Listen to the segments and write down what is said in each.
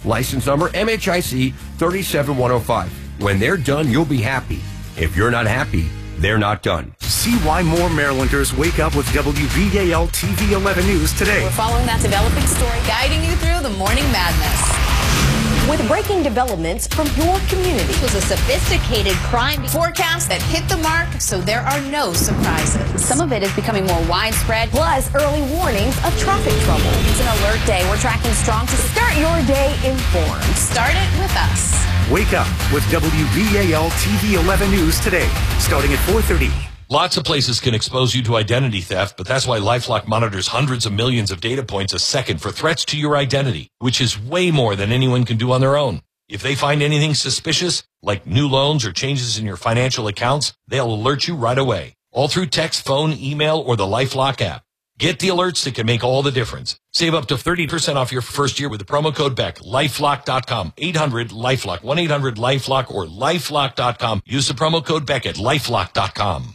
License number MHIC 37105. When they're done, you'll be happy. If you're not happy, they're not done. See why more Marylanders wake up with WBAL TV 11 News today. We're following that developing story, guiding you through the morning madness. With breaking developments from your community. It was a sophisticated crime forecast that hit the mark, so there are no surprises. Some of it is becoming more widespread. Plus, early warnings of traffic trouble. It's an alert day. We're tracking strong to Start your day informed. start it with us. Wake up with WBAL TV 11 News today, starting at 4:30. Lots of places can expose you to identity theft, but that's why LifeLock monitors hundreds of millions of data points a second for threats to your identity, which is way more than anyone can do on their own. If they find anything suspicious, like new loans or changes in your financial accounts, they'll alert you right away, all through text, phone, email, or the LifeLock app. Get the alerts that can make all the difference. Save up to 30% off your first year with the promo code BECK. LifeLock.com. 800-LifeLock. 1-800-LifeLock or LifeLock.com. Use the promo code BECK at LifeLock.com.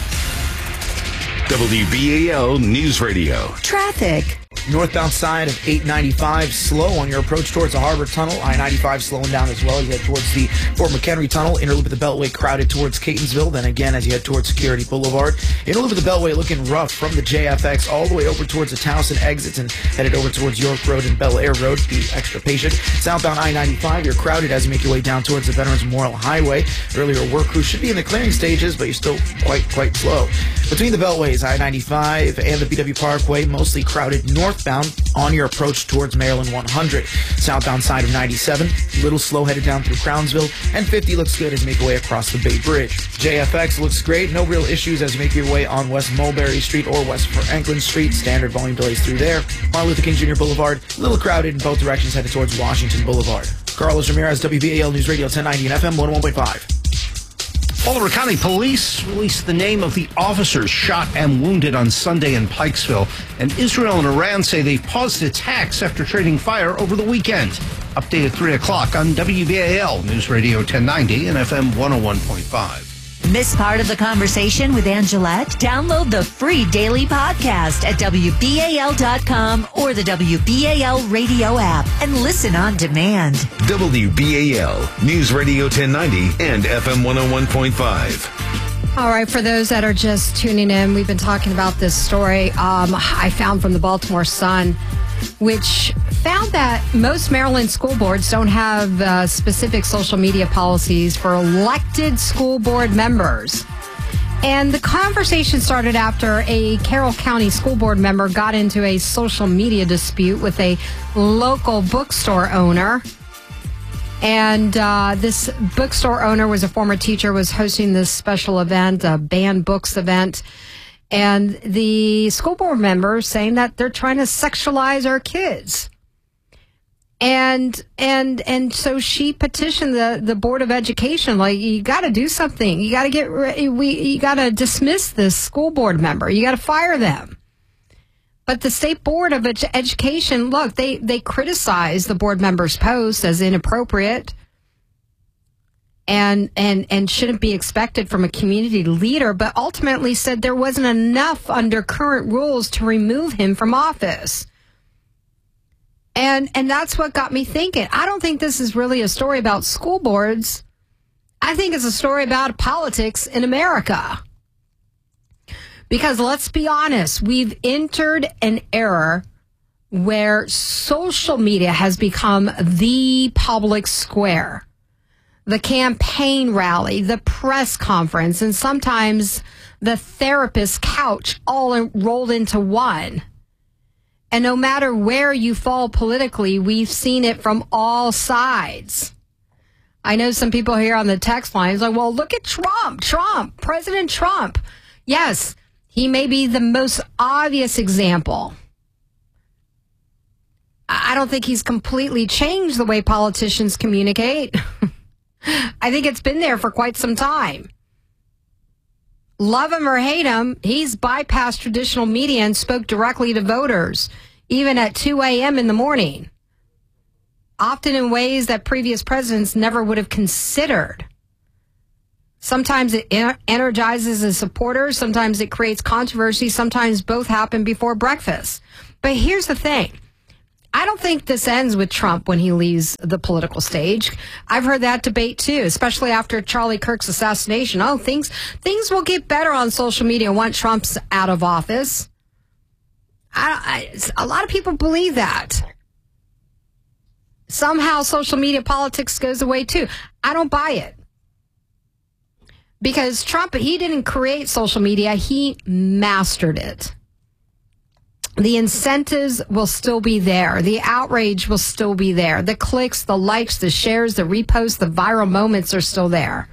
WBAL News Radio. Traffic. Northbound side of 895, slow on your approach towards the Harbor Tunnel. I-95 slowing down as well. You head towards the Fort McHenry Tunnel. Inner loop of the Beltway crowded towards Catonsville. Then again, as you head towards Security Boulevard. Inner loop of the Beltway looking rough from the JFX all the way over towards the Towson exits and headed over towards York Road and Bel Air Road. Be extra patient. Southbound I-95, you're crowded as you make your way down towards the Veterans Memorial Highway. Earlier work crews should be in the clearing stages, but you're still quite slow. Between the Beltways, I-95 and the BW Parkway, mostly crowded northbound on your approach towards Maryland 100. Southbound side of 97, little slow headed down through Crownsville, and 50 looks good as you make your way across the Bay Bridge. JFX looks great, no real issues as you make your way on West Mulberry Street or West Franklin Street. Standard volume delays through there. Martin Luther King Jr. Boulevard, a little crowded in both directions headed towards Washington Boulevard. Carlos Ramirez, WBAL News Radio 1090 and FM 101.5. Boulder County Police released the name of the officers shot and wounded on Sunday in Pikesville. And Israel and Iran say they've paused attacks after trading fire over the weekend. Update at 3 o'clock on WBAL News Radio 1090 and FM 101.5. Miss part of the conversation with Angelette? Download the free daily podcast at WBAL.com or the WBAL radio app and listen on demand. WBAL News Radio 1090 and FM 101.5. All right, for those that are just tuning in, we've been talking about this story I found from the Baltimore Sun, which found that most Maryland school boards don't have specific social media policies for elected school board members. And the conversation started after a Carroll County school board member got into a social media dispute with a local bookstore owner. And this bookstore owner was a former teacher, was hosting this special event, a banned books event. And the school board member saying that they're trying to sexualize our kids. And so she petitioned the Board of Education, like, you got to do something. You got to you got to dismiss this school board member. You got to fire them. But the State Board of Education, look, they criticized the board member's post as inappropriate and shouldn't be expected from a community leader, but ultimately said there wasn't enough under current rules to remove him from office. And that's what got me thinking. I don't think this is really a story about school boards. I think it's a story about politics in America. Because let's be honest, we've entered an era where social media has become the public square. The campaign rally, the press conference, and sometimes the therapist's couch all rolled into one. And no matter where you fall politically, we've seen it from all sides. I know some people here on the text lines like, well, look at President Trump. Yes, he may be the most obvious example. I don't think he's completely changed the way politicians communicate. I think it's been there for quite some time. Love him or hate him, he's bypassed traditional media and spoke directly to voters, even at 2 a.m. in the morning, often in ways that previous presidents never would have considered. Sometimes it energizes his supporters, sometimes it creates controversy, sometimes both happen before breakfast. But here's the thing. I don't think this ends with Trump when he leaves the political stage. I've heard that debate too, especially after Charlie Kirk's assassination. Oh, things will get better on social media once Trump's out of office. A lot of people believe that. Somehow social media politics goes away too. I don't buy it. Because Trump, he didn't create social media, he mastered it. The incentives will still be there. The outrage will still be there. The clicks, the likes, the shares, the reposts, the viral moments are still there.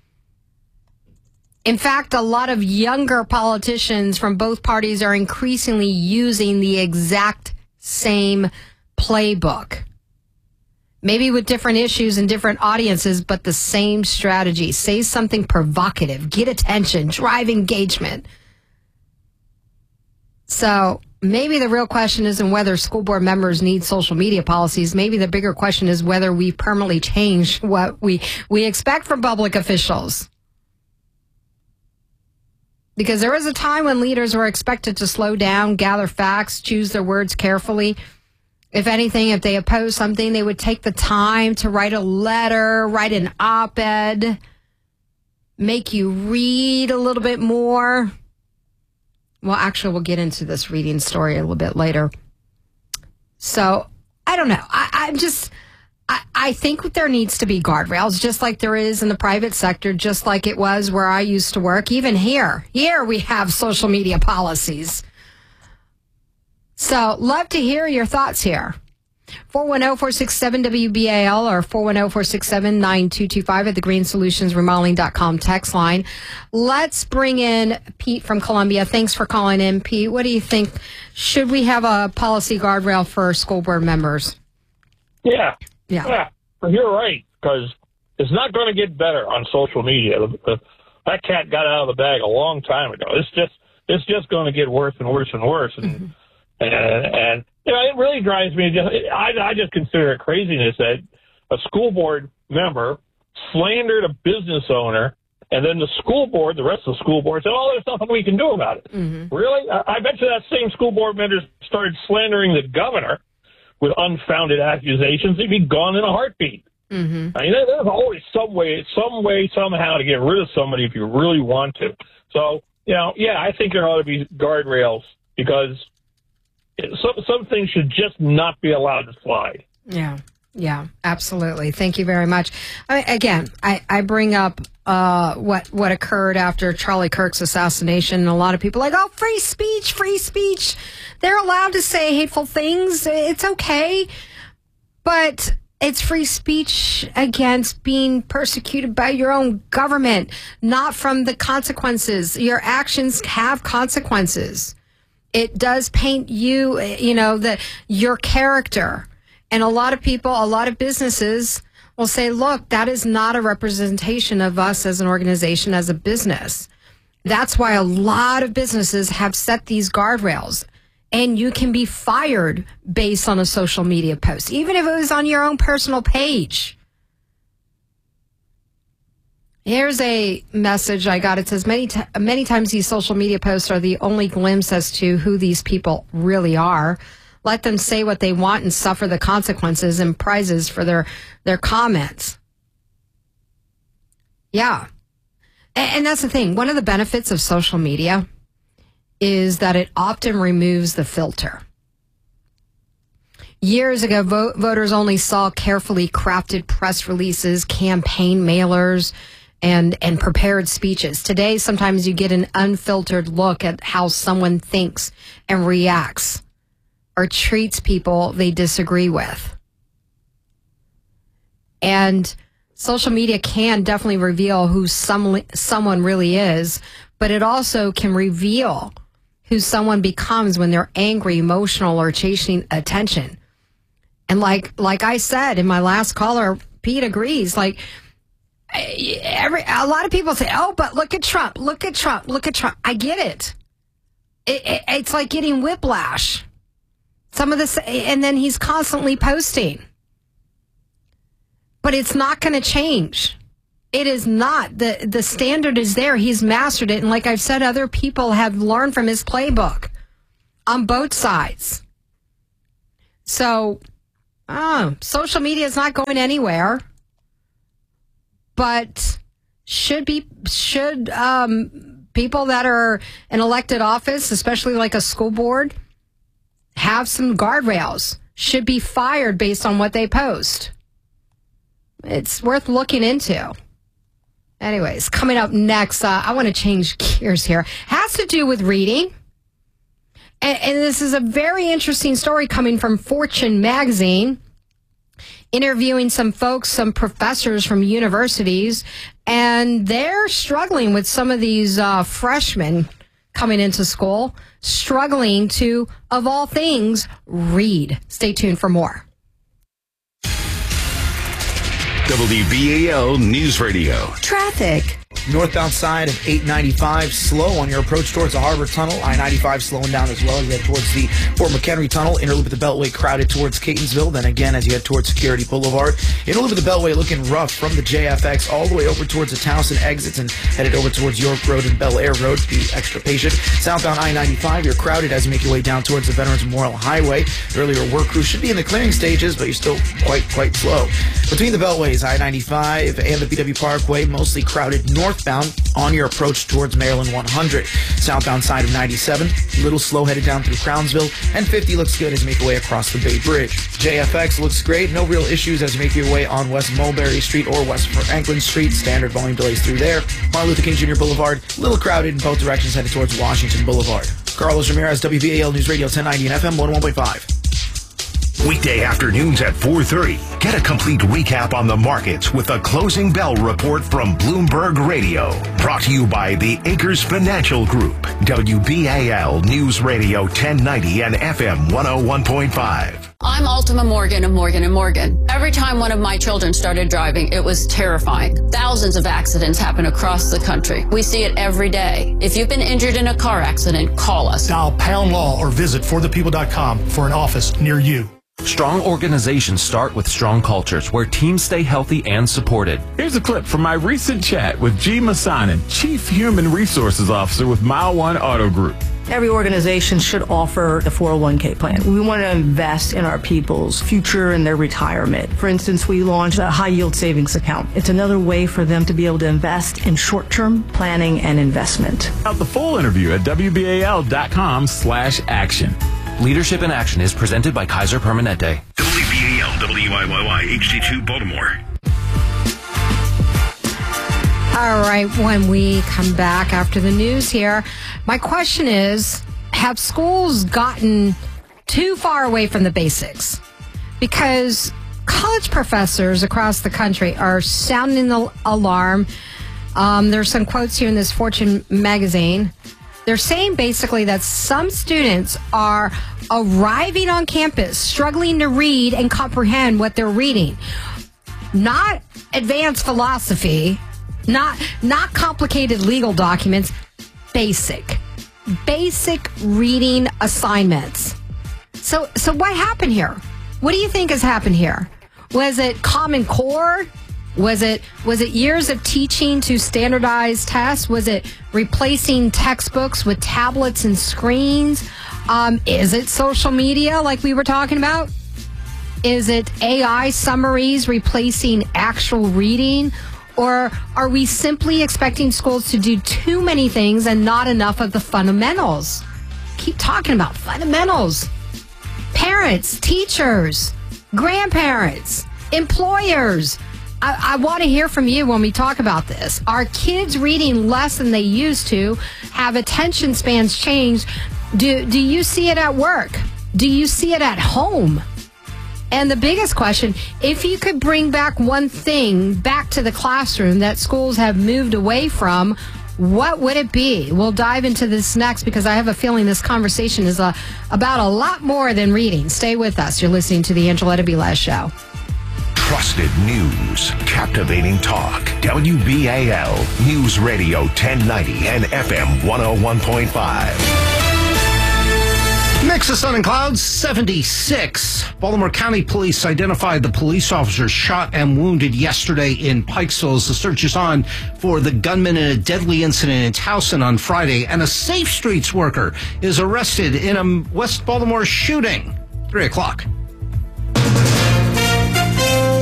In fact, a lot of younger politicians from both parties are increasingly using the exact same playbook. Maybe with different issues and different audiences, but the same strategy. Say something provocative, get attention, drive engagement. So maybe the real question isn't whether school board members need social media policies. Maybe the bigger question is whether we permanently change what we expect from public officials. Because there was a time when leaders were expected to slow down, gather facts, choose their words carefully. If anything, if they oppose something, they would take the time to write a letter, write an op-ed, make you read a little bit more. Well, actually, we'll get into this reading story a little bit later. So, I don't know. I think there needs to be guardrails, just like there is in the private sector, just like it was where I used to work. Even here we have social media policies. So, love to hear your thoughts here. 410-467-WBAL or 410-467-9225 at the greensolutionsremodeling.com text line. Let's bring in Pete from Columbia. Thanks for calling in, Pete. What do you think? Should we have a policy guardrail for school board members? Yeah. You're right, because it's not going to get better on social media. That cat got out of the bag a long time ago. It's just going to get worse and worse and worse. And you know, it really drives me. I just consider it craziness that a school board member slandered a business owner, and then the school board, the rest of the school board, said, "Oh, there's nothing we can do about it." Really? I bet you that same school board member started slandering the governor with unfounded accusations. He'd be gone in a heartbeat. I mean, there's always some way, somehow to get rid of somebody if you really want to. So, you know, I think there ought to be guardrails because some things should just not be allowed to slide. Yeah, absolutely. Thank you very much. I bring up what occurred after Charlie Kirk's assassination, and a lot of people are like, oh, free speech. They're allowed to say hateful things. It's okay. But it's free speech against being persecuted by your own government, not from the consequences. Your actions have consequences. It does paint you, your character. And a lot of people, a lot of businesses will say, look, that is not a representation of us as an organization, as a business. That's why a lot of businesses have set these guardrails. And you can be fired based on a social media post, even if it was on your own personal page. Here's a message I got. It says, many times these social media posts are the only glimpse as to who these people really are. Let them say what they want and suffer the consequences and prizes for their comments. Yeah. And that's the thing. One of the benefits of social media is that it often removes the filter. Years ago, voters only saw carefully crafted press releases, campaign mailers, and prepared speeches. Today, sometimes you get an unfiltered look at how someone thinks and reacts or treats people they disagree with. And social media can definitely reveal who someone really is, but it also can reveal who someone becomes when they're angry, emotional, or chasing attention. And like I said in my last caller, Pete agrees. Like a lot of people say, "Oh, but look at Trump! Look at Trump! Look at Trump!" I get it. It's like getting whiplash. Some of this, and then he's constantly posting. But it's not going to change. It is not. The standard is there. He's mastered it. And like I've said, other people have learned from his playbook on both sides. So, social media is not going anywhere, but should people that are in elected office, especially like a school board, have some guardrails, should be fired based on what they post. It's worth looking into. Anyways, coming up next, I want to change gears here. Has to do with reading. And this is a very interesting story coming from Fortune magazine, interviewing some folks, some professors from universities, and they're struggling with some of these freshmen coming into school, struggling to, of all things, read. Stay tuned for more. WBAL News Radio. Traffic. Northbound side of 895, slow on your approach towards the Harbor Tunnel. I-95 slowing down as well as you head towards the Fort McHenry Tunnel. Inner loop of the Beltway crowded towards Catonsville. Then again, as you head towards Security Boulevard. Inner loop of the Beltway looking rough from the JFX all the way over towards the Towson exits and headed over towards York Road and Bel Air Road. Be extra patient. Southbound I-95, you're crowded as you make your way down towards the Veterans Memorial Highway. Earlier work crews should be in the clearing stages, but you're still quite slow. Between the Beltways, I-95 and the BW Parkway, mostly crowded northbound on your approach towards Maryland 100. Southbound side of 97, a little slow headed down through Crownsville, and 50 looks good as you make your way across the Bay Bridge. JFX looks great, no real issues as you make your way on West Mulberry Street or West Franklin Street. Standard volume delays through there. Martin Luther King Jr. Boulevard, a little crowded in both directions headed towards Washington Boulevard. Carlos Ramirez, WBAL News Radio 1090 and FM 101.5. Weekday afternoons at 4:30. Get a complete recap on the markets with the Closing Bell Report from Bloomberg Radio. Brought to you by the Acres Financial Group. WBAL News Radio 1090 and FM 101.5. I'm Ultima Morgan of Morgan & Morgan. Every time one of my children started driving, it was terrifying. Thousands of accidents happen across the country. We see it every day. If you've been injured in a car accident, call us. Dial Pound Law or visit forthepeople.com for an office near you. Strong organizations start with strong cultures where teams stay healthy and supported. Here's a clip from my recent chat with G. Masanin, Chief Human Resources Officer with Mile One Auto Group. Every organization should offer a 401k plan. We want to invest in our people's future and their retirement. For instance, we launched a high yield savings account. It's another way for them to be able to invest in short-term planning and investment. Out the full interview at WBAL.com/action. Leadership in Action is presented by Kaiser Permanente. WBAL WIYY HD2 Baltimore. All right, when we come back after the news here, my question is, have schools gotten too far away from the basics? Because college professors across the country are sounding the alarm. There's some quotes here in this Fortune magazine. They're saying basically that some students are arriving on campus struggling to read and comprehend what they're reading. Not advanced philosophy, not complicated legal documents, basic reading assignments. So what happened here? What do you think has happened here? Was it Common Core? Was it years of teaching to standardized tests? Was it replacing textbooks with tablets and screens? Is it social media like we were talking about? Is it AI summaries replacing actual reading? Or are we simply expecting schools to do too many things and not enough of the fundamentals? Keep talking about fundamentals. Parents, teachers, grandparents, employers. I want to hear from you when we talk about this. Are kids reading less than they used to? Have attention spans changed? Do you see it at work? Do you see it at home? And the biggest question, if you could bring back one thing back to the classroom that schools have moved away from, what would it be? We'll dive into this next because I have a feeling this conversation is about a lot more than reading. Stay with us. You're listening to the Angeletta Velez Show. Trusted news, captivating talk. WBAL News Radio 1090 and FM 101.5. Mix of sun and clouds, 76. Baltimore County Police identified the police officer shot and wounded yesterday in Pikesville as the search is on for the gunman in a deadly incident in Towson on Friday. And a Safe Streets worker is arrested in a West Baltimore shooting. 3 o'clock.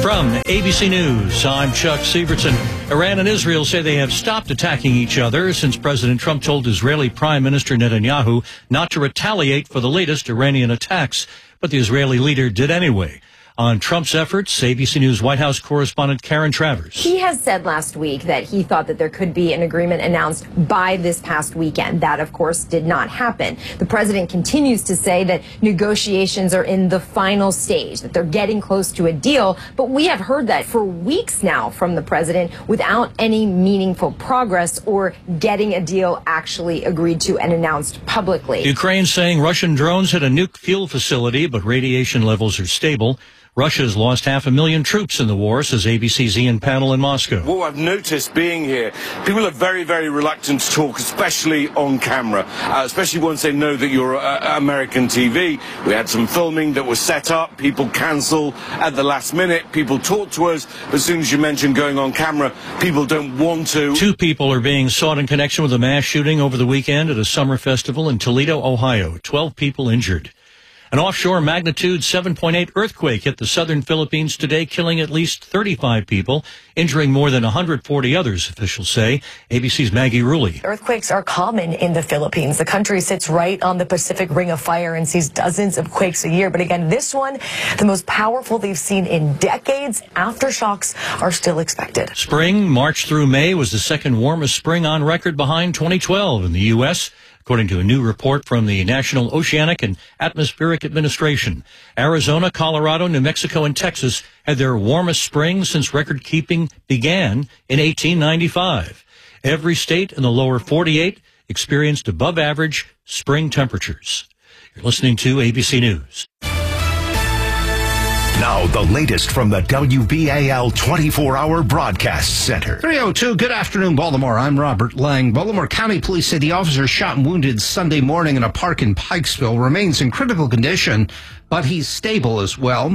From ABC News, I'm Chuck Sievertson. Iran and Israel say they have stopped attacking each other since President Trump told Israeli Prime Minister Netanyahu not to retaliate for the latest Iranian attacks, but the Israeli leader did anyway. On Trump's efforts, ABC News White House correspondent Karen Travers. He has said last week that he thought that there could be an agreement announced by this past weekend. That, of course, did not happen. The president continues to say that negotiations are in the final stage, that they're getting close to a deal. But we have heard that for weeks now from the president without any meaningful progress or getting a deal actually agreed to and announced publicly. Ukraine saying Russian drones hit a nuke fuel facility, but radiation levels are stable. Russia's lost 500,000 troops in the war, says ABC's Ian Pannell in Moscow. What I've noticed being here, people are very, very reluctant to talk, especially on camera, especially once they know that you're American TV. We had some filming that was set up, people cancel at the last minute, people talk to us, but as soon as you mention going on camera, people don't want to. 2 people are being sought in connection with a mass shooting over the weekend at a summer festival in Toledo, Ohio. 12 people injured. An offshore magnitude 7.8 earthquake hit the southern Philippines today, killing at least 35 people, injuring more than 140 others, officials say. ABC's Maggie Rulli. Earthquakes are common in the Philippines. The country sits right on the Pacific Ring of Fire and sees dozens of quakes a year. But again, this one, the most powerful they've seen in decades. Aftershocks are still expected. Spring, March through May, was the second warmest spring on record behind 2012 in the U.S., according to a new report from the National Oceanic and Atmospheric Administration. Arizona, Colorado, New Mexico, and Texas had their warmest spring since record-keeping began in 1895. Every state in the lower 48 experienced above-average spring temperatures. You're listening to ABC News. Now, the latest from the WBAL 24-hour broadcast center. 3:02, good afternoon, Baltimore. I'm Robert Lang. Baltimore County Police say the officer shot and wounded Sunday morning in a park in Pikesville remains in critical condition, but he's stable as well.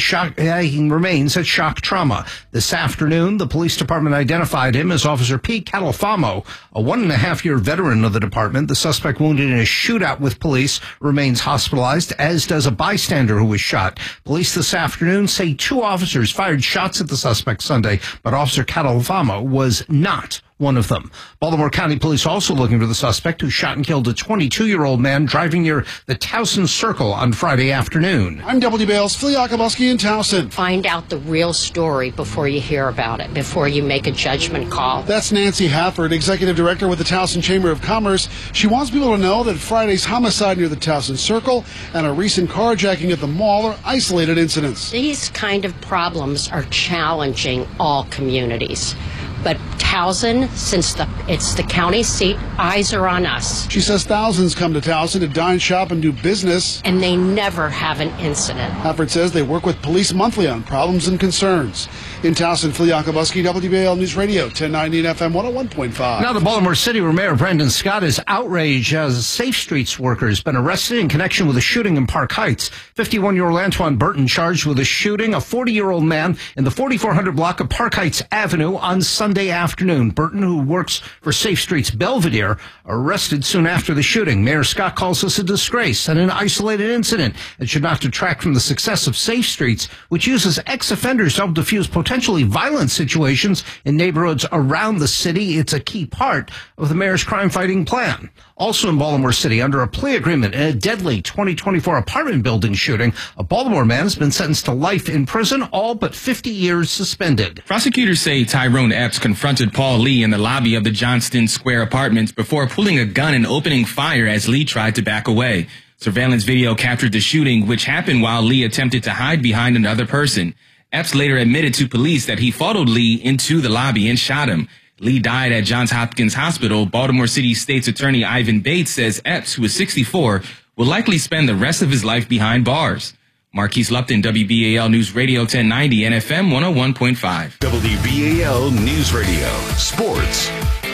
He remains at shock trauma. This afternoon, the police department identified him as Officer Pete Catalfamo, a 1.5-year veteran of the department. The suspect wounded in a shootout with police remains hospitalized, as does a bystander who was shot. Police this afternoon say 2 officers fired shots at the suspect Sunday, but Officer Catalfamo was not one of them. Baltimore County Police also looking for the suspect who shot and killed a 22-year-old man driving near the Towson Circle on Friday afternoon. I'm WBAL's Phil Yakubowski in Towson. Find out the real story before you hear about it, before you make a judgment call. That's Nancy Hafford, Executive Director with the Towson Chamber of Commerce. She wants people to know that Friday's homicide near the Towson Circle and a recent carjacking at the mall are isolated incidents. These kind of problems are challenging all communities. But Towson, since it's the county seat, eyes are on us. She says thousands come to Towson to dine, shop, and do business. And they never have an incident. Hafford says they work with police monthly on problems and concerns. In Towson, Phil Yakubowski, WBAL News Radio, 1090 and FM 101.5. Now, the Baltimore City Mayor Brandon Scott is outraged as Safe Streets worker has been arrested in connection with a shooting in Park Heights. 51-year-old Antoine Burton charged with a shooting a 40-year-old man in the 4400 block of Park Heights Avenue on Sunday afternoon. Burton, who works for Safe Streets Belvedere, arrested soon after the shooting. Mayor Scott calls this a disgrace and an isolated incident. It should not detract from the success of Safe Streets, which uses ex-offenders to help defuse potentially violent situations in neighborhoods around the city. It's a key part of the mayor's crime-fighting plan. Also in Baltimore City, under a plea agreement in a deadly 2024 apartment building shooting, a Baltimore man has been sentenced to life in prison, all but 50 years suspended. Prosecutors say Tyrone Epps confronted Paul Lee in the lobby of the Johnston Square Apartments before pulling a gun and opening fire as Lee tried to back away. Surveillance video captured the shooting, which happened while Lee attempted to hide behind another person. Epps later admitted to police that he followed Lee into the lobby and shot him. Lee died at Johns Hopkins Hospital. Baltimore City State's Attorney Ivan Bates says Epps, who is 64, will likely spend the rest of his life behind bars. Marquise Lupton, WBAL News Radio 1090 and FM 101.5. WBAL News Radio. Sports.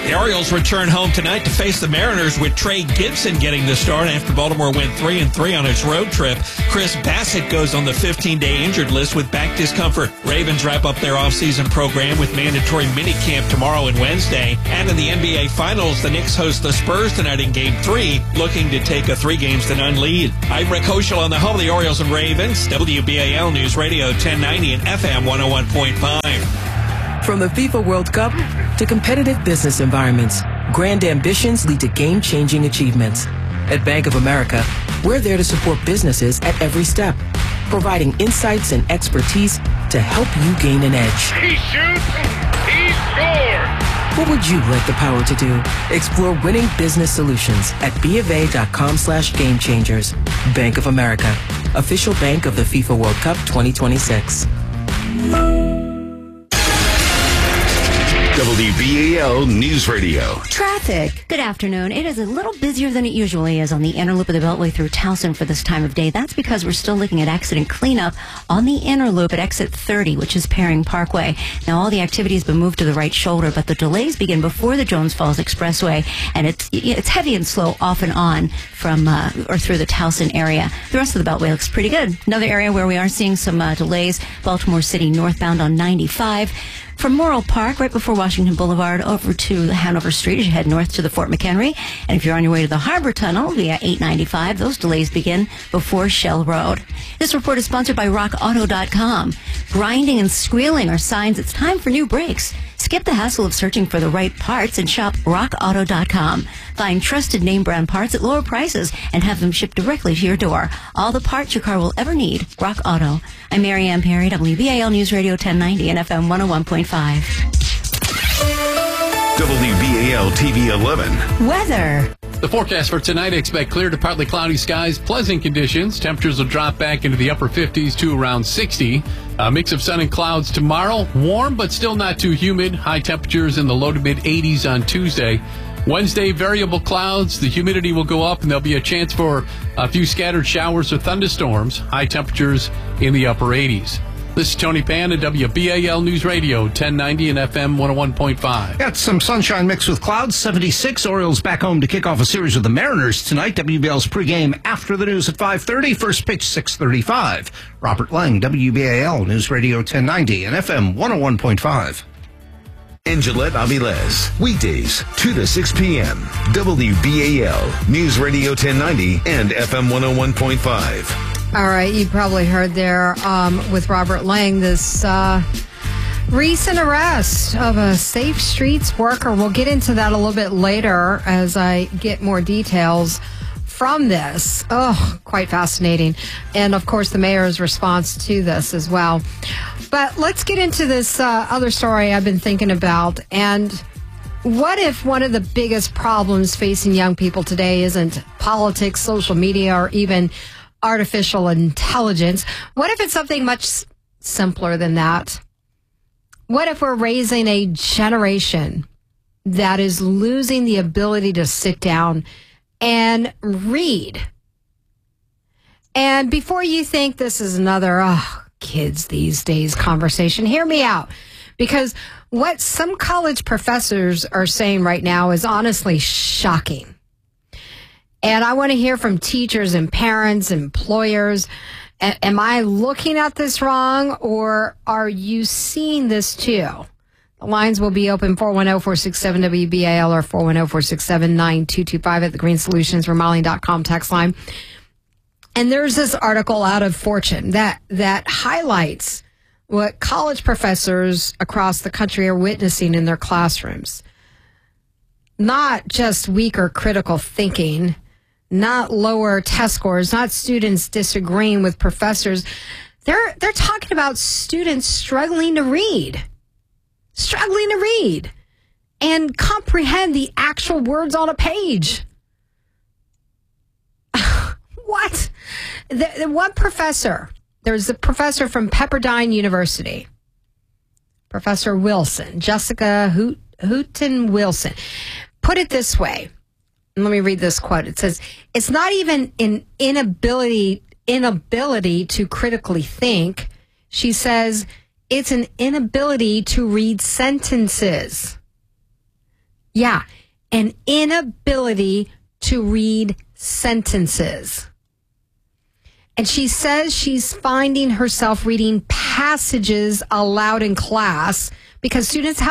The Orioles return home tonight to face the Mariners with Trey Gibson getting the start after Baltimore went 3-3 on its road trip. Chris Bassett goes on the 15-day injured list with back discomfort. Ravens wrap up their offseason program with mandatory minicamp tomorrow and Wednesday. And in the NBA Finals, the Knicks host the Spurs tonight in Game 3, looking to take a 3-0 lead. I'm Rick Hoschel on the home of the Orioles and Ravens, WBAL News Radio 1090 and FM 101.5. From the FIFA World Cup to competitive business environments, grand ambitions lead to game-changing achievements. At Bank of America, we're there to support businesses at every step, providing insights and expertise to help you gain an edge. He shoots, he scores! What would you like the power to do? Explore winning business solutions at BofA.com/gamechangers. Bank of America, official bank of the FIFA World Cup 2026. WBAL News Radio. Traffic. Good afternoon. It is a little busier than it usually is on the inner loop of the Beltway through Towson for this time of day. That's because we're still looking at accident cleanup on the inner loop at exit 30, which is Perring Parkway. Now, all the activity has been moved to the right shoulder, but the delays begin before the Jones Falls Expressway, and it's heavy and slow off and on from or through the Towson area. The rest of the Beltway looks pretty good. Another area where we are seeing some delays, Baltimore City northbound on 95. From Morrill Park, right before Washington Boulevard, over to Hanover Street as you head north to the Fort McHenry. And if you're on your way to the Harbor Tunnel via 895, those delays begin before Shell Road. This report is sponsored by RockAuto.com. Grinding and squealing are signs it's time for new brakes. Skip the hassle of searching for the right parts and shop RockAuto.com. Find trusted name brand parts at lower prices and have them shipped directly to your door. All the parts your car will ever need. Rock Auto. I'm Mary Ann Perry, WBAL News Radio 1090 and FM 101.5. WBAL TV 11. Weather. The forecast for tonight, expect clear to partly cloudy skies, pleasant conditions. Temperatures will drop back into the upper 50s to around 60. A mix of sun and clouds tomorrow. Warm, but still not too humid. High temperatures in the low to mid 80s on Tuesday. Wednesday, variable clouds. The humidity will go up, and there'll be a chance for a few scattered showers or thunderstorms. High temperatures in the upper 80s. This is Tony Pan at WBAL News Radio 1090 and FM 101.5. Got some sunshine mixed with clouds. 76. Orioles back home to kick off a series with the Mariners tonight. WBAL's pregame after the news at 5:30. First pitch 6:35. Robert Lang, WBAL News Radio 1090 and FM 101.5. Angelette Avilés, weekdays 2 to 6 p.m. WBAL News Radio 1090 and FM 101.5. All right, you probably heard there with Robert Lang this recent arrest of a Safe Streets worker. We'll get into that a little bit later as I get more details from this. Oh, quite fascinating. And, of course, the mayor's response to this as well. But let's get into this other story I've been thinking about. And what if one of the biggest problems facing young people today isn't politics, social media, or even artificial intelligence? What if it's something much simpler than that? What if we're raising a generation that is losing the ability to sit down and read? And before you think this is another kids these days conversation, hear me out. Because what some college professors are saying right now is honestly shocking. And I want to hear from teachers and parents, employers. Am I looking at this wrong, or are you seeing this too? The lines will be open 410-467-WBAL or 410-467-9225 at the Green Solutions Remodeling.com text line. And there's this article out of Fortune that highlights what college professors across the country are witnessing in their classrooms. Not just weaker critical thinking, not lower test scores, not students disagreeing with professors. They're talking about students struggling to read and comprehend the actual words on a page. What? The one professor, there's a professor from Pepperdine University, Professor Wilson, Jessica Houghton Wilson, put it this way. Let me read this quote. It says, it's not even an inability to critically think. She says, it's an inability to read sentences. Yeah, an inability to read sentences. And she says she's finding herself reading passages aloud in class because students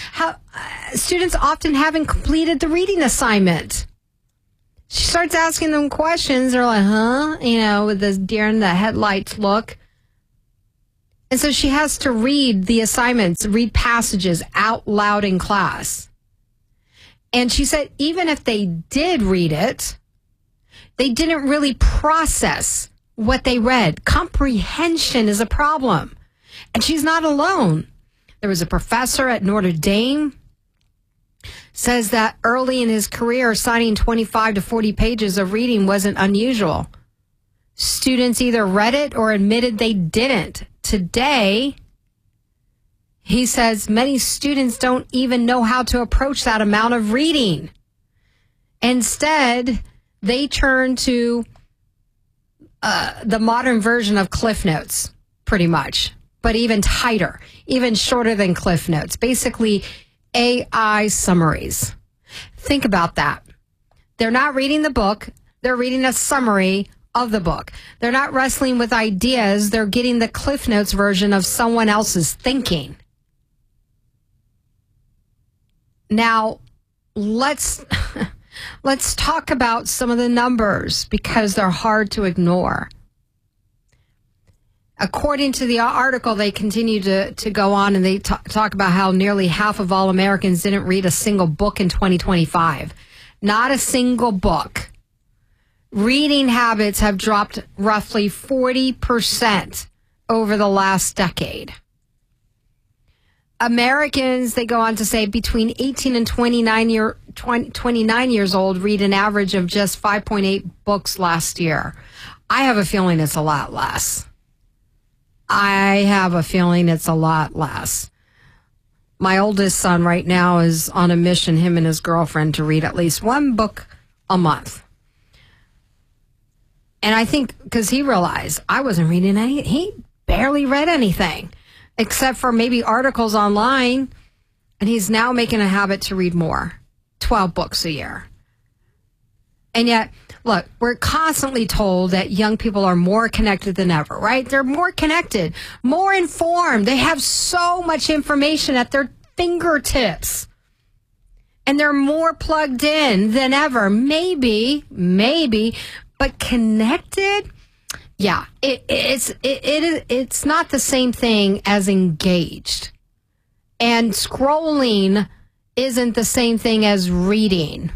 often haven't completed the reading assignment. She starts asking them questions. They're like, huh? You know, with this deer in the headlights look. And so she has to read the assignments, read passages out loud in class. And she said even if they did read it, they didn't really process what they read. Comprehension is a problem. And she's not alone. There was a professor at Notre Dame, says that early in his career, assigning 25 to 40 pages of reading wasn't unusual. Students either read it or admitted they didn't. Today, he says many students don't even know how to approach that amount of reading. Instead, they turn to the modern version of Cliff Notes, pretty much, but even tighter, even shorter than Cliff Notes. Basically, AI summaries. Think about that. They're not reading the book. They're reading a summary of the book. They're not wrestling with ideas. They're getting the Cliff Notes version of someone else's thinking. Now, let's talk about some of the numbers because they're hard to ignore. According to the article, they continue to go on and they talk about how nearly half of all Americans didn't read a single book in 2025. Not a single book. Reading habits have dropped roughly 40% over the last decade. Americans, they go on to say, between 18 and 29 years old read an average of just 5.8 books last year. I have a feeling it's a lot less. My oldest son right now is on a mission, him and his girlfriend, to read at least one book a month. And I think because he realized I wasn't reading any, he barely read anything except for maybe articles online. And he's now making a habit to read more, 12 books a year. And yet, look, we're constantly told that young people are more connected than ever, right? They're more connected, more informed. They have so much information at their fingertips. And they're more plugged in than ever. Maybe, but connected? Yeah, it's not the same thing as engaged. And scrolling isn't the same thing as reading.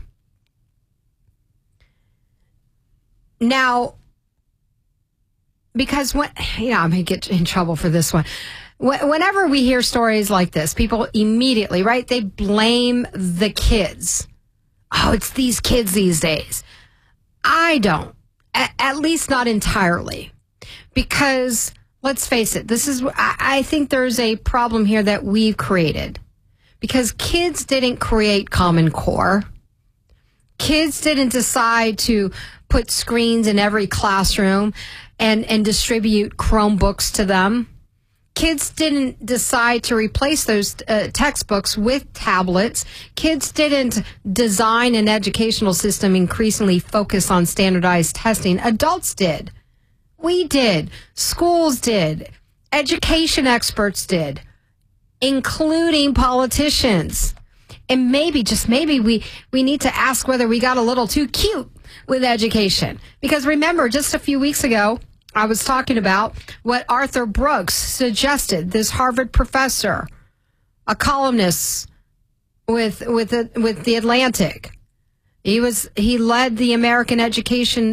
Now, because I'm going to get in trouble for this one. Whenever we hear stories like this, people immediately, right, they blame the kids. Oh, it's these kids these days. I don't. At least not entirely. Because, let's face it, I think there's a problem here that we've created. Because kids didn't create Common Core. Kids didn't decide to put screens in every classroom and distribute Chromebooks to them. Kids didn't decide to replace those textbooks with tablets. Kids didn't design an educational system increasingly focused on standardized testing. Adults did. We did. Schools did. Education experts did, including politicians. And maybe, just maybe, we need to ask whether we got a little too cute with education. Because remember, just a few weeks ago, I was talking about what Arthur Brooks suggested, this Harvard professor, a columnist with the Atlantic. He led the American Education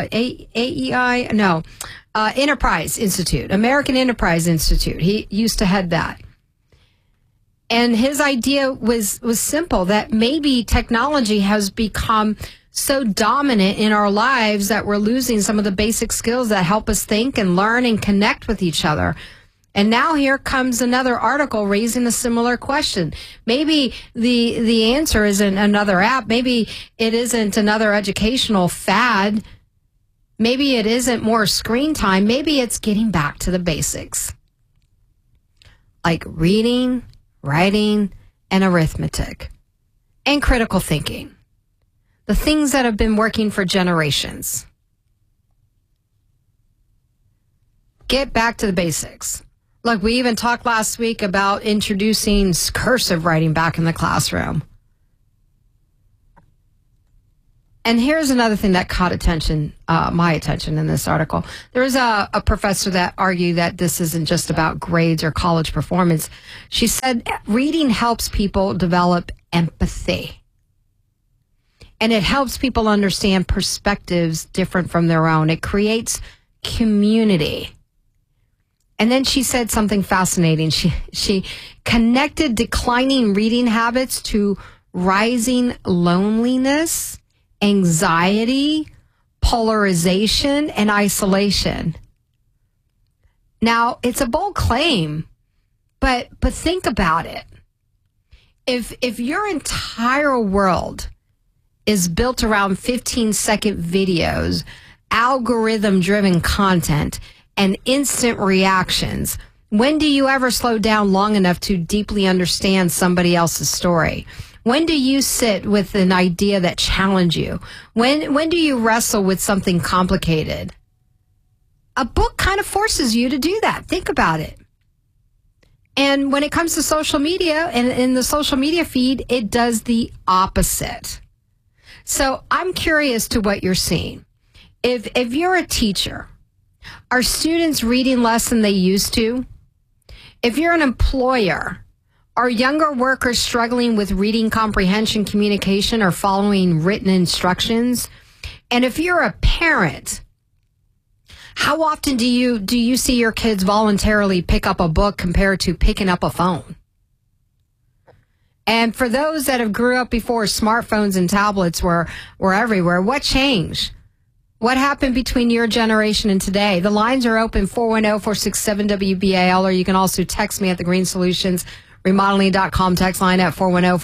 Enterprise Institute, American Enterprise Institute. He used to head that. And his idea was simple, that maybe technology has become so dominant in our lives that we're losing some of the basic skills that help us think and learn and connect with each other. And now here comes another article raising a similar question. Maybe the answer isn't another app. Maybe it isn't another educational fad. Maybe it isn't more screen time. Maybe it's getting back to the basics. Like reading, writing, and arithmetic. and critical thinking. The things that have been working for generations. Get back to the basics. Look, we even talked last week about introducing cursive writing back in the classroom. And here's another thing that caught my attention in this article. There was a professor that argued that this isn't just about grades or college performance. She said reading helps people develop empathy. And it helps people understand perspectives different from their own. It creates community. And then she said something fascinating. She connected declining reading habits to rising loneliness, anxiety, polarization, and isolation. Now, it's a bold claim, but think about it. If your entire world is built around 15-second videos, algorithm-driven content, and instant reactions, when do you ever slow down long enough to deeply understand somebody else's story? When do you sit with an idea that challenges you? When do you wrestle with something complicated? A book kind of forces you to do that. Think about it. And when it comes to social media and in the social media feed, it does the opposite. So I'm curious to what you're seeing. If you're a teacher, are students reading less than they used to? If you're an employer, are younger workers struggling with reading comprehension, communication, or following written instructions? And if you're a parent, how often do you see your kids voluntarily pick up a book compared to picking up a phone? And for those that have grew up before smartphones and tablets were everywhere, what changed? What happened between your generation and today? The lines are open, 410-467-WBAL, or you can also text me at the Green Solutions Remodeling.com text line at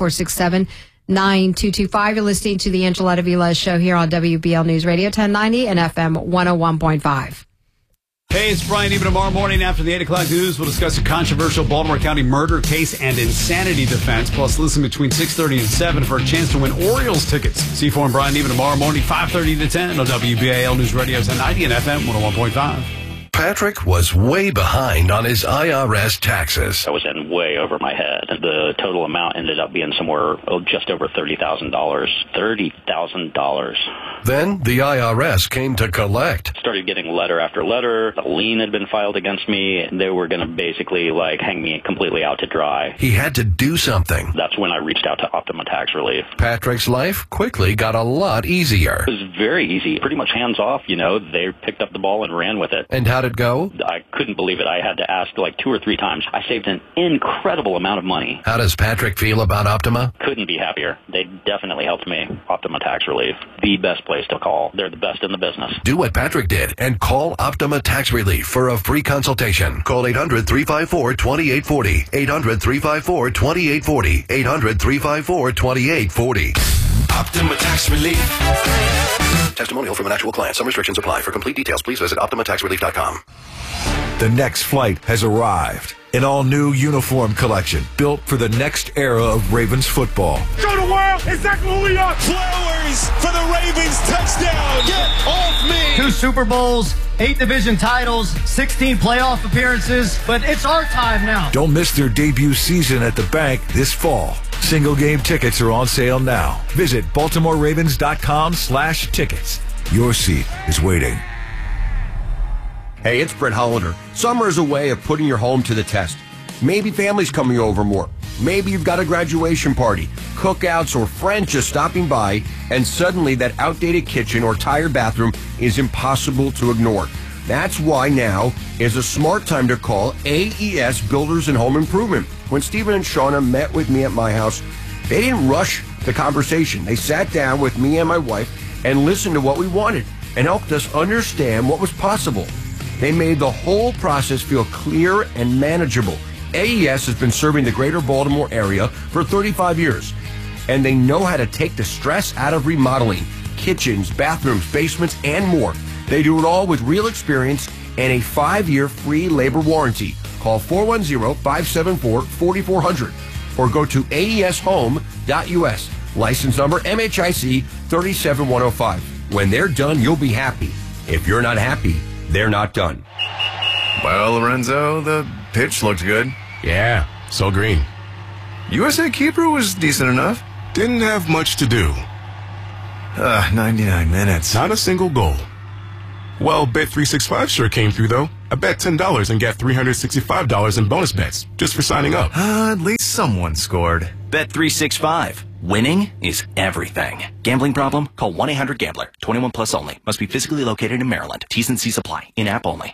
410-467-9225. You're listening to the Angeletta Vilez Show here on WBL News Radio 1090 and FM 101.5. Hey, it's Brian. Even tomorrow morning after the 8 o'clock news, we'll discuss a controversial Baltimore County murder case and insanity defense. Plus, listen between 6:30 and 7 for a chance to win Orioles tickets. C4 and Brian even tomorrow morning, 5:30 to 10 on WBAL News Radio 1090 and FM 101.5. Patrick was way behind on his IRS taxes. I was in way over my head. The total amount ended up being somewhere just over $30,000. $30,000. Then the IRS came to collect. Started getting letter after letter. A lien had been filed against me. They were going to basically hang me completely out to dry. He had to do something. That's when I reached out to Optima Tax Relief. Patrick's life quickly got a lot easier. It was very easy. Pretty much hands off, They picked up the ball and ran with it. And how did it go? I couldn't believe it. I had to ask 2 or 3 times. I saved an incredible amount of money. How does Patrick feel about Optima? Couldn't be happier. They definitely helped me. Optima Tax Relief. The best place to call. They're the best in the business. Do what Patrick did and call Optima Tax Relief for a free consultation. Call 800-354-2840. 800-354-2840. 800-354-2840. Optima Tax Relief. Testimonial from an actual client. Some restrictions apply. For complete details, please visit OptimaTaxRelief.com. The next flight has arrived. An all-new uniform collection built for the next era of Ravens football. Show the world exactly who we are. Flowers for the Ravens touchdown. Get off me. 2 Super Bowls, 8 division titles, 16 playoff appearances, but it's our time now. Don't miss their debut season at the bank this fall. Single game tickets are on sale now. Visit BaltimoreRavens.com/tickets. Your seat is waiting. Hey, it's Brett Hollander. Summer is a way of putting your home to the test. Maybe family's coming over more. Maybe you've got a graduation party, cookouts, or friends just stopping by, and suddenly that outdated kitchen or tired bathroom is impossible to ignore. That's why now is a smart time to call AES Builders and Home Improvement. When Stephen and Shauna met with me at my house, they didn't rush the conversation. They sat down with me and my wife and listened to what we wanted and helped us understand what was possible. They made the whole process feel clear and manageable. AES has been serving the greater Baltimore area for 35 years, and they know how to take the stress out of remodeling kitchens, bathrooms, basements, and more. They do it all with real experience and a 5-year free labor warranty. Call 410-574-4400 or go to aeshome.us. License number MHIC 37105. When they're done, you'll be happy. If you're not happy, they're not done. Well, Lorenzo, the pitch looked good. Yeah, so green. USA keeper was decent enough. Didn't have much to do. 99 minutes. Not a single goal. Well, Bet365 sure came through, though. I bet $10 and got $365 in bonus bets just for signing up. At least someone scored. Bet365. Winning is everything. Gambling problem? Call 1-800-GAMBLER. 21 plus only. Must be physically located in Maryland. T's and C's apply. In-app only.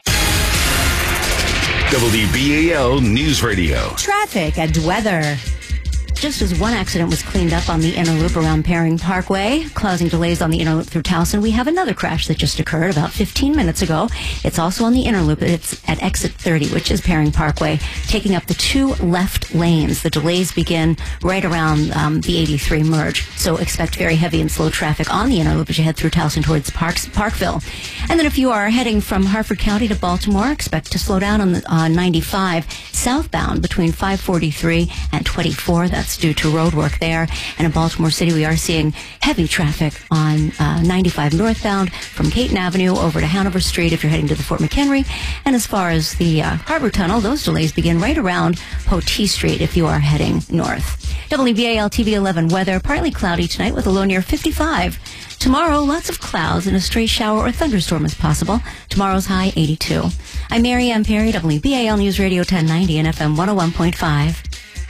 WBAL News Radio. Traffic and weather. Just as one accident was cleaned up on the inner loop around Paring Parkway, causing delays on the inner loop through Towson, we have another crash that just occurred about 15 minutes ago. It's also on the inner loop. It's at exit 30, which is Paring Parkway, taking up the two left lanes. The delays begin right around the 83 merge, so expect very heavy and slow traffic on the inner loop as you head through Towson towards Parkville. And then if you are heading from Harford County to Baltimore, expect to slow down on 95 southbound between 543 and 24. That's due to road work there. And in Baltimore City, we are seeing heavy traffic on 95 northbound from Caton Avenue over to Hanover Street if you're heading to the Fort McHenry. And as far as the Harbor Tunnel, those delays begin right around Potee Street if you are heading north. WBAL TV 11 weather, partly cloudy tonight with a low near 55. Tomorrow, lots of clouds and a stray shower or thunderstorm is possible. Tomorrow's high 82. I'm Mary Ann Perry, WBAL News Radio 1090 and FM 101.5.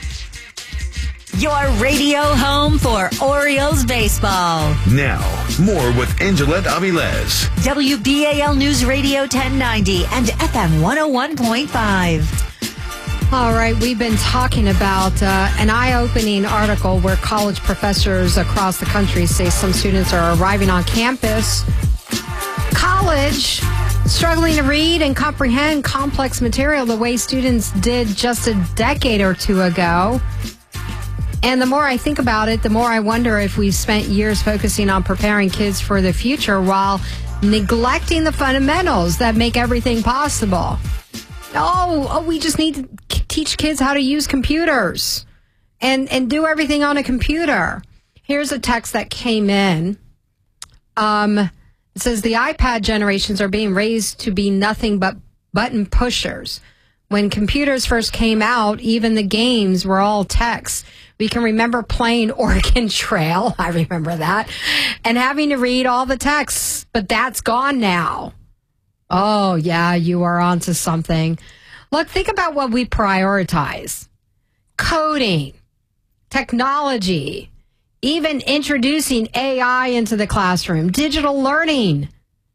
Your radio home for Orioles baseball. Now, more with Angelette Avilés. WBAL News Radio 1090 and FM 101.5. All right, we've been talking about an eye-opening article where college professors across the country say some students are arriving on campus, college, struggling to read and comprehend complex material the way students did just a decade or two ago. And the more I think about it, the more I wonder if we've spent years focusing on preparing kids for the future while neglecting the fundamentals that make everything possible. Oh, we just need to teach kids how to use computers and do everything on a computer. Here's a text that came in. It says the iPad generations are being raised to be nothing but button pushers. When computers first came out, even the games were all text. We can remember playing Oregon Trail. I remember that. And having to read all the texts. But that's gone now. Oh, yeah, you are onto something. Look, think about what we prioritize. Coding, technology, even introducing AI into the classroom, digital learning,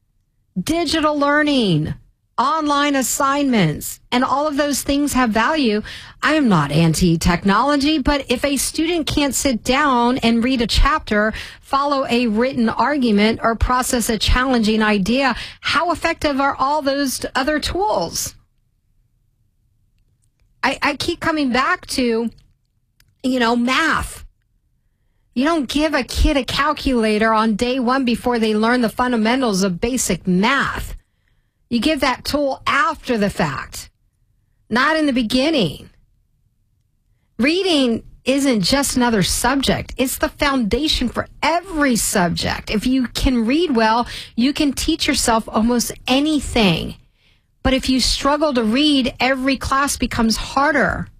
online assignments, and all of those things have value. I am not anti-technology, but if a student can't sit down and read a chapter, follow a written argument, or process a challenging idea, how effective are all those other tools? I keep coming back to, math. You don't give a kid a calculator on day one before they learn the fundamentals of basic math. You give that tool after the fact, not in the beginning. Reading isn't just another subject. It's the foundation for every subject. If you can read well, you can teach yourself almost anything. But if you struggle to read, every class becomes harder.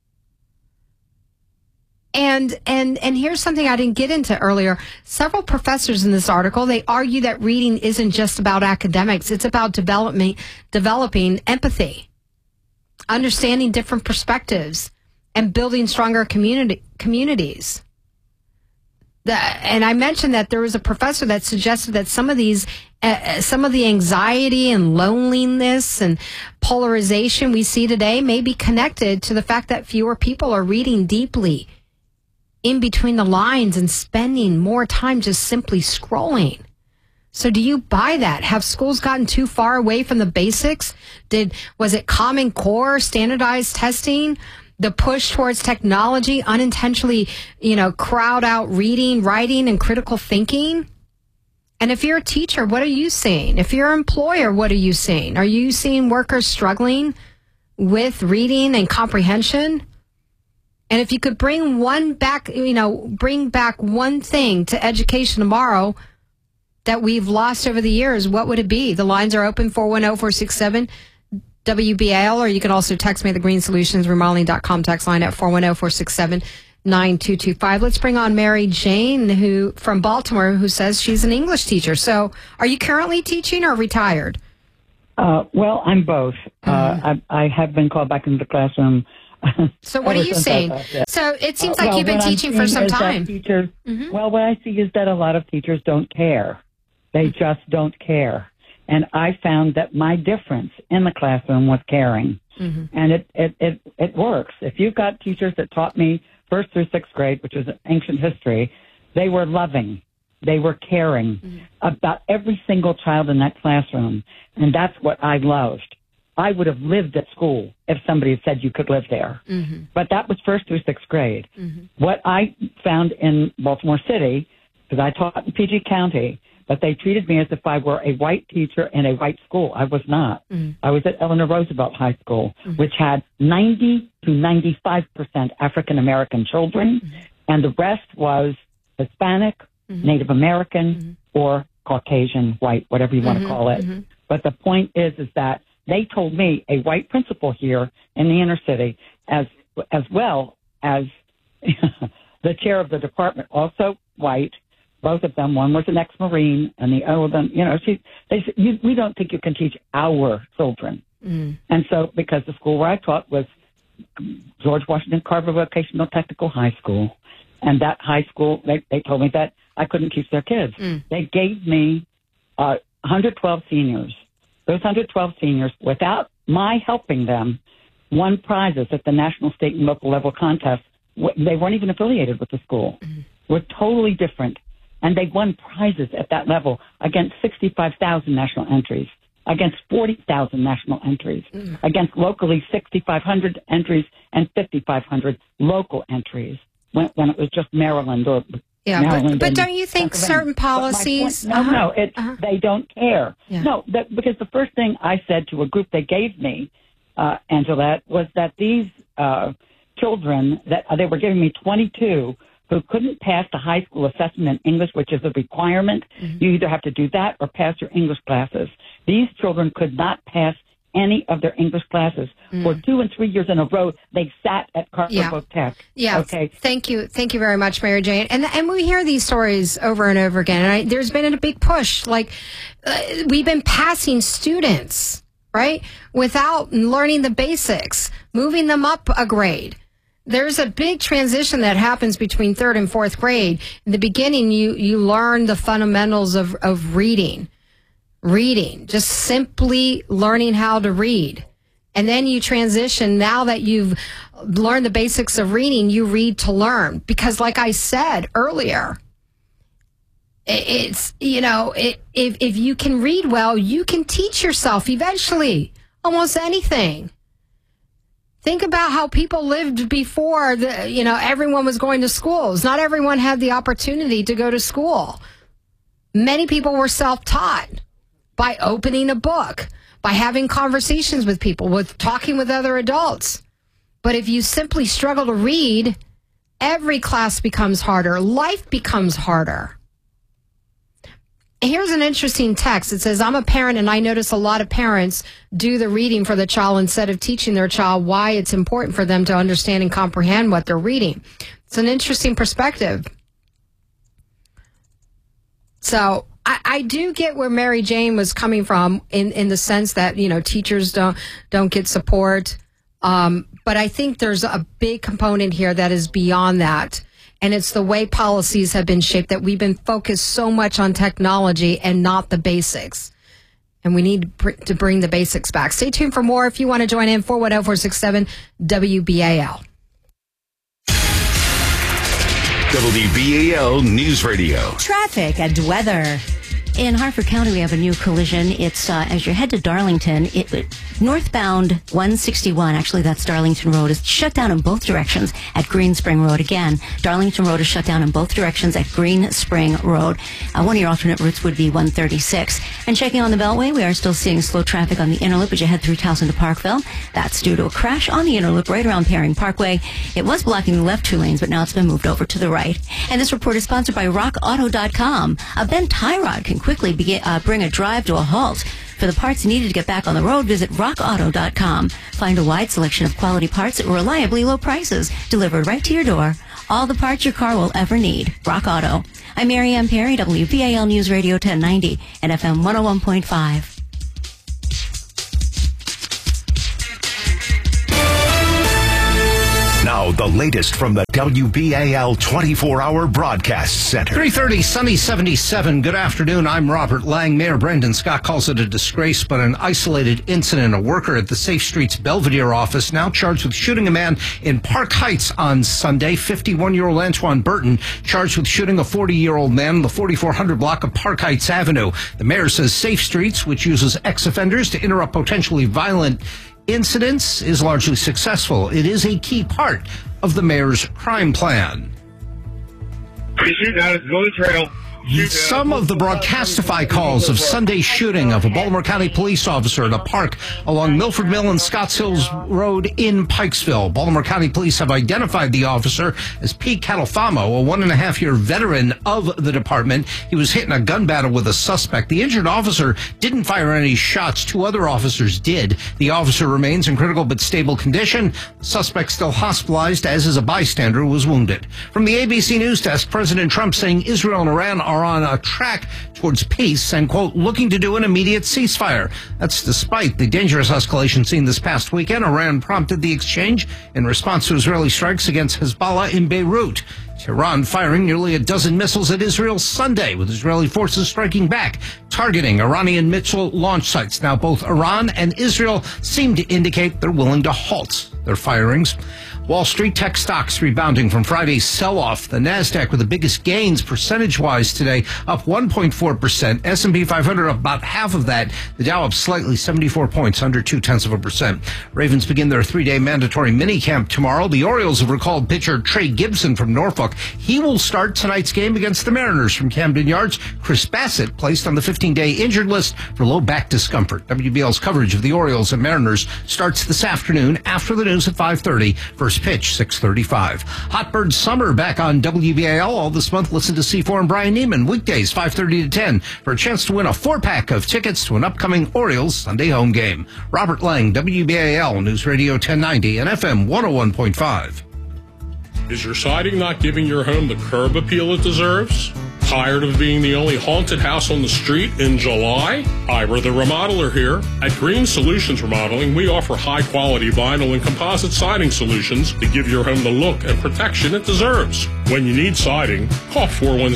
And here's something I didn't get into earlier. Several professors in this article, they argue that reading isn't just about academics. It's about developing empathy, understanding different perspectives, and building stronger communities. And I mentioned that there was a professor that suggested that some of the anxiety and loneliness and polarization we see today may be connected to the fact that fewer people are reading deeply in between the lines and spending more time just simply scrolling. So do you buy that? Have schools gotten too far away from the basics? Was it Common Core, standardized testing, the push towards technology, unintentionally, crowd out reading, writing, and critical thinking? And if you're a teacher, what are you seeing? If you're an employer, what are you seeing? Are you seeing workers struggling with reading and comprehension? And if you could bring bring back one thing to education tomorrow that we've lost over the years, what would it be? The lines are open, 410-467-WBAL, or you can also text me at the Green Solutions Remodeling.com text line at 410-467-9225. Let's bring on Mary Jane from Baltimore, who says she's an English teacher. So are you currently teaching or retired? Well, I'm both. I have been called back into the classroom. So what are you saying? So it seems like you've been teaching for some time. Teachers, Well, what I see is that a lot of teachers don't care. They just don't care. And I found that my difference in the classroom was caring. And it works. If you've got teachers that taught me 1st through 6th grade, which is ancient history, they were loving. They were caring about every single child in that classroom. And that's what I loved. I would have lived at school if somebody had said you could live there. But that was 1st through 6th grade. What I found in Baltimore City, because I taught in PG County, but they treated me as if I were a white teacher in a white school. I was not. I was at Eleanor Roosevelt High School, which had 90 to 95% African-American children, and the rest was Hispanic, Native American, or Caucasian, white, whatever you want to call it. But the point is that they told me, a white principal here in the inner city, as well as the chair of the department, also white, both of them. One was an ex-Marine, and the other of them, they said, we don't think you can teach our children. And so, because the school where I taught was George Washington Carver Vocational Technical High School, and that high school, they told me that I couldn't teach their kids. They gave me 112 seniors. Those 112 seniors, without my helping them, won prizes at the national, state, and local level contests. They weren't even affiliated with the school. We're totally different. And they won prizes at that level against 65,000 national entries, against 40,000 national entries, against locally 6,500 entries and 5,500 local entries when it was just Maryland or Maryland. But don't you think certain policies... They don't care. No, because the first thing I said to a group they gave me, Angela, was that these children, that they were giving me 22 who couldn't pass the high school assessment in English, which is a requirement. You either have to do that or pass your English classes. These children could not pass any of their English classes. For 2 and 3 years in a row, they sat at Carver Tech. Okay. Thank you very much, Mary Jane. And we hear these stories over and over again. And there's been a big push. We've been passing students, right, without learning the basics, moving them up a grade. There's a big transition that happens between 3rd and 4th grade. In the beginning, you learn the fundamentals of reading, just simply learning how to read. And then you transition. Now that you've learned the basics of reading, you read to learn. Because like I said earlier, it's, if you can read well, you can teach yourself eventually almost anything. Think about how people lived before everyone was going to schools. Not everyone had the opportunity to go to school. Many people were self-taught by opening a book, by having conversations with people, with talking with other adults. But if you simply struggle to read, every class becomes harder. Life becomes harder. Here's an interesting text. It says, I'm a parent and I notice a lot of parents do the reading for the child instead of teaching their child why it's important for them to understand and comprehend what they're reading. It's an interesting perspective. So I do get where Mary Jane was coming from in the sense that, teachers don't get support. But I think there's a big component here that is beyond that. And it's the way policies have been shaped, that we've been focused so much on technology and not the basics. And we need to bring the basics back. Stay tuned for more if you want to join in. 410-467-WBAL. WBAL News Radio. Traffic and weather. In Harford County, we have a new collision. It's as you head to Darlington, northbound 161, actually that's Darlington Road, is shut down in both directions at Green Spring Road. Again, Darlington Road is shut down in both directions at Green Spring Road. One of your alternate routes would be 136. And checking on the Beltway, we are still seeing slow traffic on the inner loop as you head through Towson to Parkville. That's due to a crash on the inner loop right around Paring Parkway. It was blocking the left 2 lanes, but now it's been moved over to the right. And this report is sponsored by RockAuto.com. A bent tie rod can quickly bring a drive to a halt. For the parts needed to get back on the road, visit RockAuto.com. Find a wide selection of quality parts at reliably low prices, delivered right to your door. All the parts your car will ever need. Rock Auto. I'm Mary Ann Perry, WVAL News Radio 1090 and FM 101.5. Now, the latest from the WBAL 24-hour broadcast center. 3:30, sunny 77. Good afternoon. I'm Robert Lang. Mayor Brendan Scott calls it a disgrace, but an isolated incident. A worker at the Safe Streets Belvedere office now charged with shooting a man in Park Heights on Sunday. 51-year-old Antoine Burton charged with shooting a 40-year-old man on the 4400 block of Park Heights Avenue. The mayor says Safe Streets, which uses ex-offenders to interrupt potentially violent incidents, is largely successful. It is a key part of the mayor's crime plan. Shoot down, go to the trail. Some of the Broadcastify calls of Sunday's shooting of a Baltimore County police officer at a park along Milford Mill and Scotts Hills Road in Pikesville. Baltimore County police have identified the officer as Pete Catalfamo, a 1.5-year veteran of the department. He was hit in a gun battle with a suspect. The injured officer didn't fire any shots. 2 other officers did. The officer remains in critical but stable condition. The suspect still hospitalized, as is a bystander who was wounded. From the ABC News Desk, President Trump saying Israel and Iran are on a track towards peace and, quote, looking to do an immediate ceasefire. That's despite the dangerous escalation seen this past weekend. Iran prompted the exchange in response to Israeli strikes against Hezbollah in Beirut. Tehran firing nearly a dozen missiles at Israel Sunday, with Israeli forces striking back, targeting Iranian missile launch sites. Now, both Iran and Israel seem to indicate they're willing to halt their firings. Wall Street tech stocks rebounding from Friday's sell-off. The Nasdaq with the biggest gains percentage-wise today, up 1.4%. S&P 500 up about half of that. The Dow up slightly, 74 points, under 0.2%. Ravens begin their 3-day mandatory minicamp tomorrow. The Orioles have recalled pitcher Trey Gibson from Norfolk. He will start tonight's game against the Mariners from Camden Yards. Chris Bassett placed on the 15-day injured list for low back discomfort. WBL's coverage of the Orioles and Mariners starts this afternoon after the news at 5:30. First pitch, 6:35. Hotbird Summer back on WBAL all this month. Listen to C4 and Brian Neiman weekdays 5:30 to 10 for a chance to win a 4-pack of tickets to an upcoming Orioles Sunday home game. Robert Lang, WBAL News Radio 1090 and FM 101.5. Is your siding not giving your home the curb appeal it deserves? Tired of being the only haunted house on the street in July? Ira the Remodeler here. At Green Solutions Remodeling, we offer high-quality vinyl and composite siding solutions to give your home the look and protection it deserves. When you need siding, call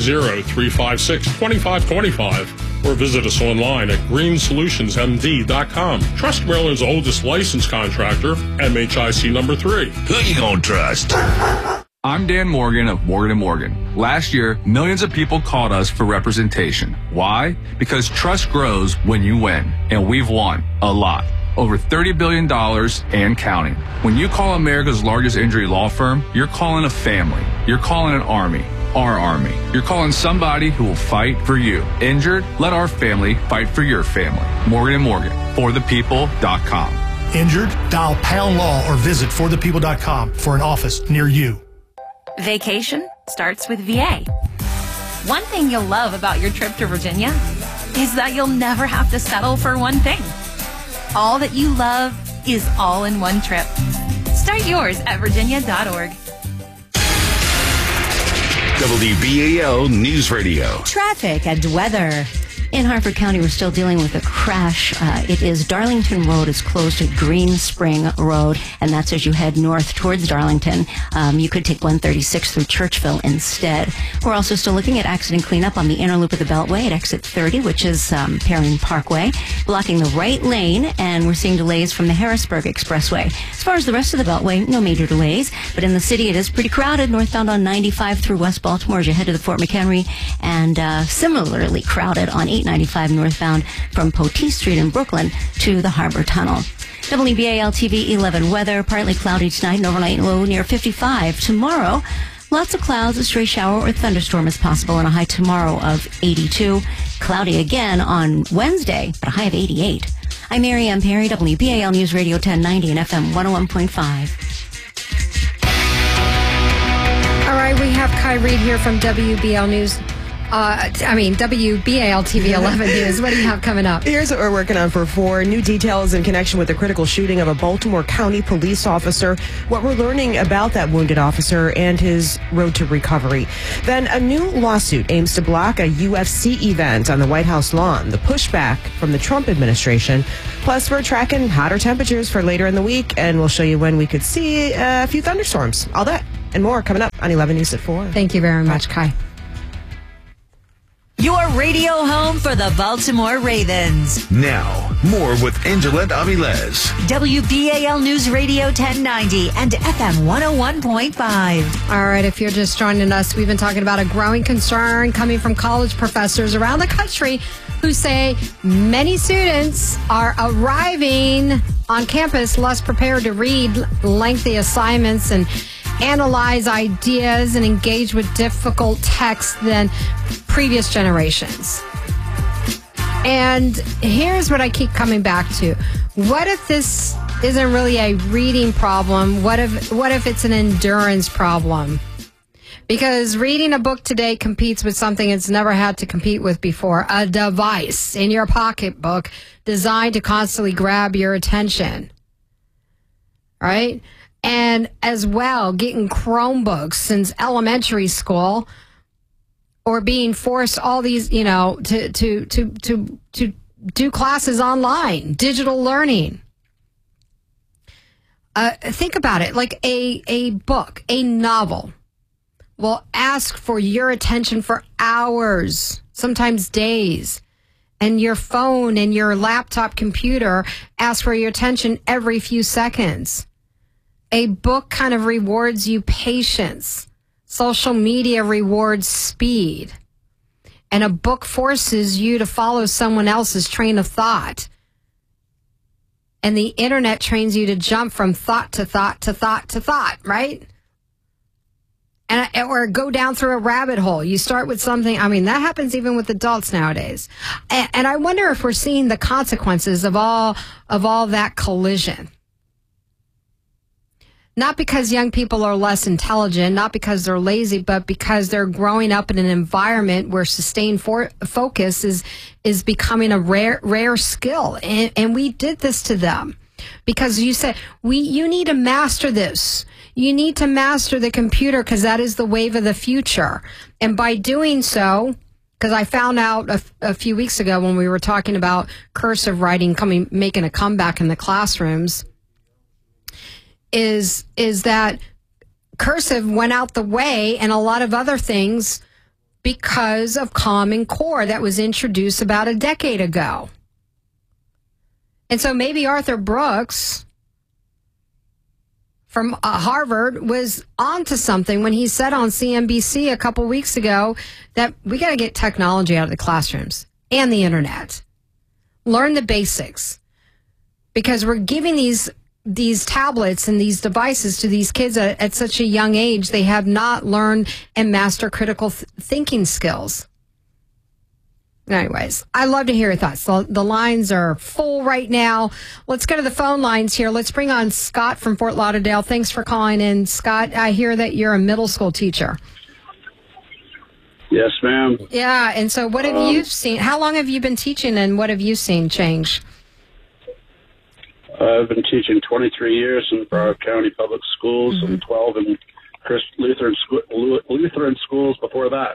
410-356-2525 or visit us online at greensolutionsmd.com. Trust Maryland's oldest licensed contractor, MHIC number 3. Who you gonna trust? I'm Dan Morgan of Morgan & Morgan. Last year, millions of people called us for representation. Why? Because trust grows when you win, and we've won a lot. Over $30 billion and counting. When you call America's largest injury law firm, you're calling a family. You're calling an army. Our army. You're calling somebody who will fight for you. Injured? Let our family fight for your family. Morgan & Morgan. ForThePeople.com. Injured? Dial # law or visit ForThePeople.com for an office near you. Vacation starts with VA. One thing you'll love about your trip to Virginia is that you'll never have to settle for one thing. All that you love is all in one trip. Start yours at virginia.org. WBAL News Radio. Traffic and weather. In Harford County, we're still dealing with a crash. It is Darlington Road is closed at Green Spring Road, and that's as you head north towards Darlington. You could take 136 through Churchville instead. We're also still looking at accident cleanup on the inner loop of the Beltway at exit 30, which is Paring Parkway, blocking the right lane, and we're seeing delays from the Harrisburg Expressway. As far as the rest of the Beltway, no major delays, but in the city it is pretty crowded northbound on 95 through West Baltimore as you head to the Fort McHenry, and similarly crowded on 895 northbound from Poteet Street in Brooklyn to the Harbor Tunnel. WBAL TV 11 weather, partly cloudy tonight, an overnight low near 55. Tomorrow, lots of clouds, a stray shower or thunderstorm is possible, and a high tomorrow of 82. Cloudy again on Wednesday, but a high of 88. I'm Mary Ann Perry, WBAL News Radio 1090 and FM 101.5. All right, we have Kai Reed here from WBAL News. WBAL TV 11 News. What do you have coming up? Here's what we're working on for 4. New details in connection with the critical shooting of a Baltimore County police officer. What we're learning about that wounded officer and his road to recovery. Then a new lawsuit aims to block a UFC event on the White House lawn. The pushback from the Trump administration. Plus, we're tracking hotter temperatures for later in the week, and we'll show you when we could see a few thunderstorms. All that and more coming up on 11 News at 4. Thank you very much, Kai. Your radio home for the Baltimore Ravens. Now, more with Angelette Avilés. WBAL News Radio 1090 and FM 101.5. All right, if you're just joining us, we've been talking about a growing concern coming from college professors around the country who say many students are arriving on campus less prepared to read lengthy assignments and analyze ideas and engage with difficult text than previous generations. And here's what I keep coming back to. What if this isn't really a reading problem? What if it's an endurance problem? Because reading a book today competes with something it's never had to compete with before, a device in your pocketbook designed to constantly grab your attention. Right? And as well, getting Chromebooks since elementary school, or being forced all these, to do classes online, digital learning. Think about it, like a book, a novel will ask for your attention for hours, sometimes days. And your phone and your laptop computer ask for your attention every few seconds. A book kind of rewards you patience. Social media rewards speed. And a book forces you to follow someone else's train of thought. And the internet trains you to jump from thought to thought to thought to thought, right? Or go down through a rabbit hole. You start with something. I mean, that happens even with adults nowadays. And I wonder if we're seeing the consequences of all that collision. Not because young people are less intelligent, not because they're lazy, but because they're growing up in an environment where sustained focus is becoming a rare skill. And we did this to them because you said, you need to master this. You need to master the computer because that is the wave of the future. And by doing so, because I found out a few weeks ago when we were talking about cursive writing making a comeback in the classrooms, is that cursive went out the way and a lot of other things because of Common Core that was introduced about a decade ago. And so maybe Arthur Brooks from Harvard was onto something when he said on CNBC a couple weeks ago that we got to get technology out of the classrooms and the internet. Learn the basics. Because we're giving these tablets and these devices to these kids at such a young age, they have not learned and mastered critical thinking skills. Anyways, I love to hear your thoughts. The lines are full right now. Let's go to the phone lines here. Let's bring on Scott from Fort Lauderdale. Thanks for calling in. Scott, I hear that you're a middle school teacher. Yes, ma'am. Yeah, and so what have you seen? How long have you been teaching and what have you seen change? I've been teaching 23 years in Broward County Public Schools and 12 in Lutheran schools before that.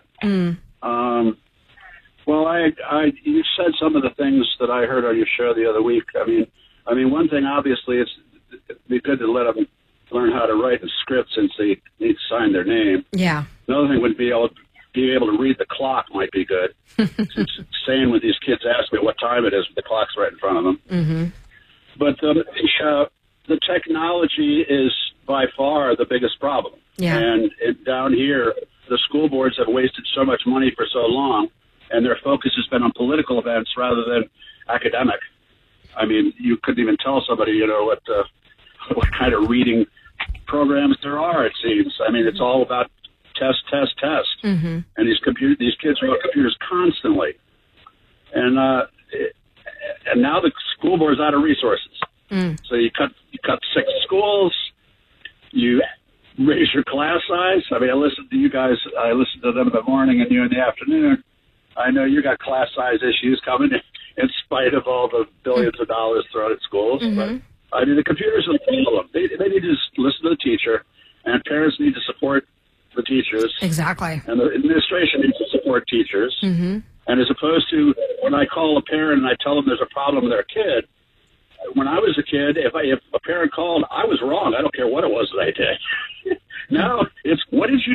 Well, you said some of the things that I heard on your show the other week. I mean, one thing obviously it'd be good to let them learn how to write a script since they need to sign their name. Yeah. Another thing would be able to read the clock might be good. It's saying when these kids ask me what time it is, the clock's right in front of them. Mm-hmm. But the technology is by far the biggest problem. Yeah. And down here, the school boards have wasted so much money for so long and their focus has been on political events rather than academic. I mean, you couldn't even tell somebody, what kind of reading programs there are, it seems. I mean, it's all about test. Mm-hmm. And these kids are on computers constantly. And now the school board's out of resources. So you cut 6 schools, you raise your class size. I mean, I listen to you guys. I listen to them in the morning and you in the afternoon. I know you got class size issues coming in spite of all the billions of dollars thrown at schools. Mm-hmm. But I mean, the computers are full of them. They need to just listen to the teacher, and parents need to support the teachers. Exactly. And the administration needs to support teachers. Mm-hmm. And as opposed to when I call a parent and I tell them there's a problem with their kid, when I was a kid, if a parent called, I was wrong. I don't care what it was that I did. Now it's, what did you